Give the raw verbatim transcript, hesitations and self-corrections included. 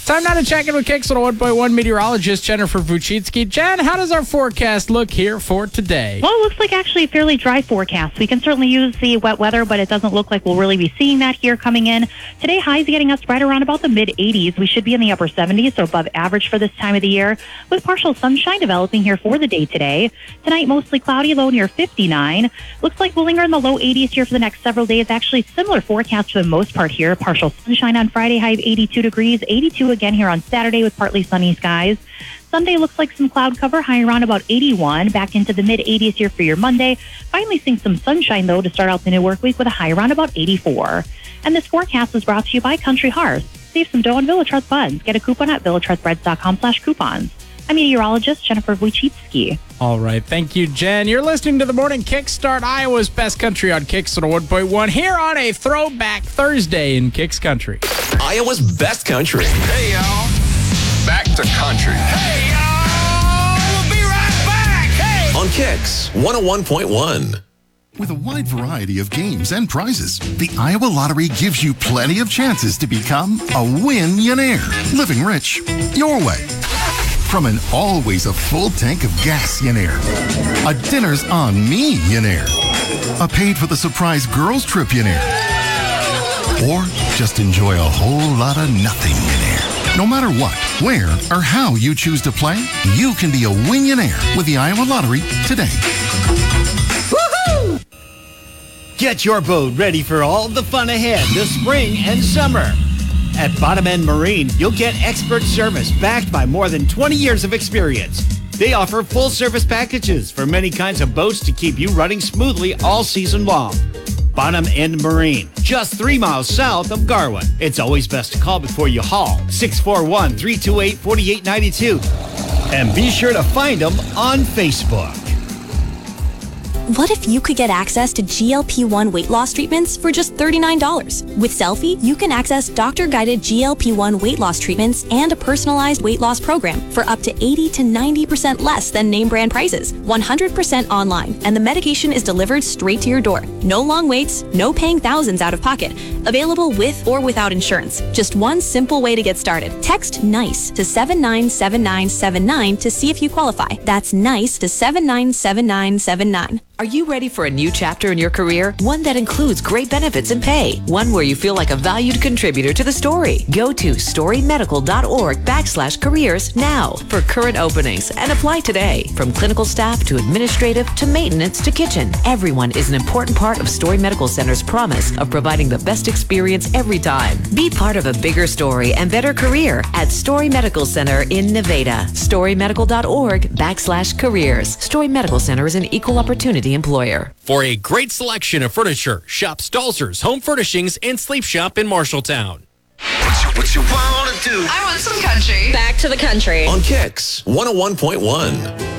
Time now to check in with Kicks one oh one point one meteorologist Jennifer Vuchitsky. Jen, how does our forecast look here for today? Well, it looks like actually a fairly dry forecast. We can certainly use the wet weather, but it doesn't look like we'll really be seeing that here coming in. Today, highs getting us right around about the mid eighties. We should be in the upper seventies, so above average for this time of the year, with partial sunshine developing here for the day today. Tonight, mostly cloudy, low near fifty-nine. Looks like we'll linger in the low eighties here for the next several days. Actually, similar forecast for the most part here. Partial sunshine on Friday, high of eighty-two degrees, eighty-two again here on Saturday with partly sunny skies. Sunday looks like some cloud cover, high around about eighty-one, back into the mid eighties here for your Monday. Finally seeing some sunshine, though, to start out the new work week with a high around about eighty-four. And this forecast is brought to you by Country Hearth. Save some dough on Village Hearth buns. Get a coupon at village hearth breads dot com slash coupons. I'm meteorologist Jennifer Vuchitsky. All right. Thank you, Jen. You're listening to the Morning Kickstart, Iowa's best country on Kicks one oh one point one, here on a Throwback Thursday in Kicks Country. Iowa's best country. Hey, y'all. Back to country. Hey, y'all. We'll be right back. Hey. On Kicks one oh one point one. With a wide variety of games and prizes, the Iowa Lottery gives you plenty of chances to become a win-yonaire. Living rich your way. From an always a full tank of gas-yonaire, a dinner's on me-yonaire, a paid for the surprise girls trip-yonaire, or just enjoy a whole lot of nothing-yonaire. No matter what, where, or how you choose to play, you can be a win-yonaire with the Iowa Lottery today. Woohoo! Get your boat ready for all the fun ahead this spring and summer. At Bottom End Marine, you'll get expert service backed by more than twenty years of experience. They offer full service packages for many kinds of boats to keep you running smoothly all season long. Bottom End Marine, just three miles south of Garwin. It's always best to call before you haul. six four one, three two eight, four eight nine two. And be sure to find them on Facebook. What if you could get access to G L P one weight loss treatments for just thirty-nine dollars? With Selfie, you can access doctor-guided G L P one weight loss treatments and a personalized weight loss program for up to eighty to ninety percent less than name brand prices, one hundred percent online, and the medication is delivered straight to your door. No long waits, no paying thousands out of pocket. Available with or without insurance. Just one simple way to get started. Text NICE to seven nine seven nine seven nine to see if you qualify. That's NICE to seven nine seven nine seven nine. Are you ready for a new chapter in your career? One that includes great benefits and pay. One where you feel like a valued contributor to the story. Go to storymedical.org backslash careers now for current openings and apply today. From clinical staff to administrative to maintenance to kitchen, everyone is an important part of Story Medical Center's promise of providing the best experience every time. Be part of a bigger story and better career at Story Medical Center in Nevada. storymedical.org backslash careers. Story Medical Center is an equal opportunity employer. For a great selection of furniture, shop Stalzer's Home Furnishings and Sleep Shop in Marshalltown. What you, what you want to do? I want some country. Back to the country. On Kicks one oh one point one.